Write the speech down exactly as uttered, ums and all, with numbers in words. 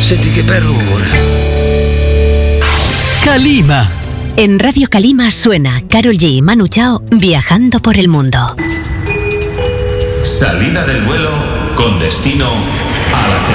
Senti che bel rumore. Calima. En Radio Calima suena Karol G y Manu Chao viajando por el mundo. Salida del vuelo con destino a la